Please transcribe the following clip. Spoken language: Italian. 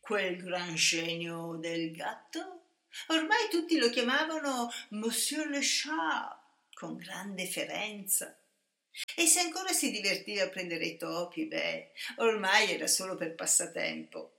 quel gran genio del gatto? Ormai tutti lo chiamavano Monsieur le Chat, con gran deferenza. E se ancora si divertiva a prendere i topi, ormai era solo per passatempo.